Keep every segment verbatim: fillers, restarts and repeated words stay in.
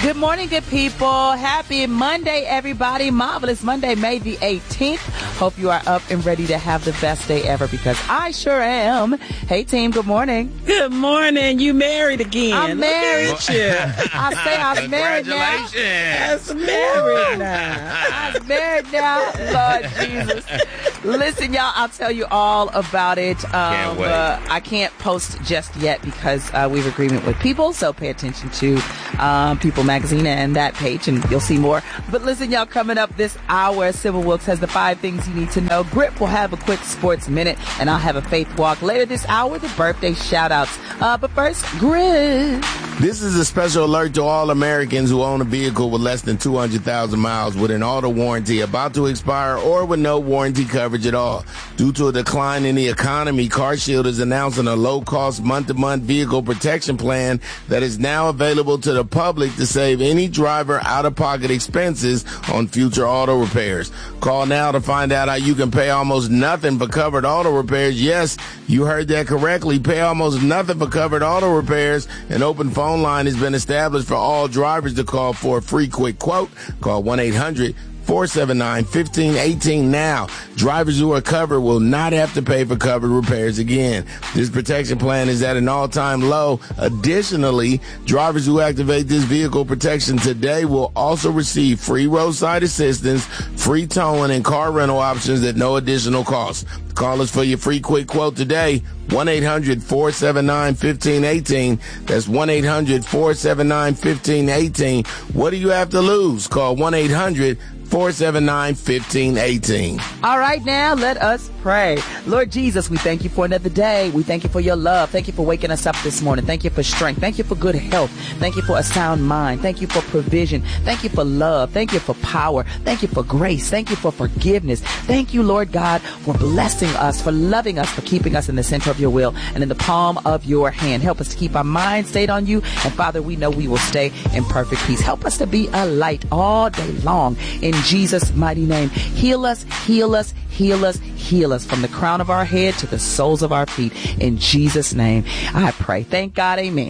Good morning, good people. Happy Monday, everybody. Marvelous Monday, May the eighteenth. Hope you are up and ready to have the best day ever, because I sure am. Hey, team, good morning. Good morning. You married again. I'm married. Look at you. I say I'm married now. Congratulations. I'm married now. I'm married now. Lord Jesus. Listen, y'all, I'll tell you all about it. Um, Can't wait. Uh, I can't post just yet because uh, we have agreement with People, so pay attention to um, People Magazine and that page, and you'll see more. But listen, y'all, coming up this hour, Sybil Wilkes has the five things you need to know. Grip will have a quick sports minute, and I'll have a faith walk. Later this hour, the birthday shout-outs. Uh, but first, Grip. This is a special alert to all Americans who own a vehicle with less than two hundred thousand miles with an auto warranty about to expire or with no warranty coverage at all. Due to a decline in the economy, CarShield is announcing a low-cost month-to-month vehicle protection plan that is now available to the public to save any driver out-of-pocket expenses on future auto repairs. Call now to find out how you can pay almost nothing for covered auto repairs. Yes, you heard that correctly. Pay almost nothing for covered auto repairs. An open phone line has been established for all drivers to call for a free quick quote. Call one eight hundred four seven nine one five one eight now. Drivers who are covered will not have to pay for covered repairs again. This protection plan is at an all-time low. Additionally, drivers who activate this vehicle protection today will also receive free roadside assistance, free towing, and car rental options at no additional cost. Call us for your free quick quote today. one eight hundred four seven nine one five one eight. That's one eight hundred four seven nine one five one eight. What do you have to lose? Call one eight hundred four seven nine one five one eight. All right, now let us pray. Lord Jesus, we thank you for another day. We thank you for your love. Thank you for waking us up this morning. Thank you for strength. Thank you for good health. Thank you for a sound mind. Thank you for provision. Thank you for love. Thank you for power. Thank you for grace. Thank you for forgiveness. Thank you, Lord God, for blessing us, for loving us, for keeping us in the center of your will and in the palm of your hand. Help us to keep our mind stayed on you. And Father, we know we will stay in perfect peace. Help us to be a light all day long in Jesus' mighty name. Heal us, heal us, heal us, heal us from the crown of our head to the soles of our feet. In Jesus' name, I pray. Thank God. Amen.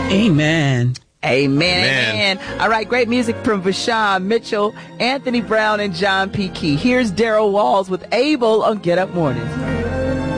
Amen. Amen. Amen. Amen. All right. Great music from Vashawn Mitchell, Anthony Brown, and John P. Key. Here's Daryl Walls with Abel on Get Up Mornings.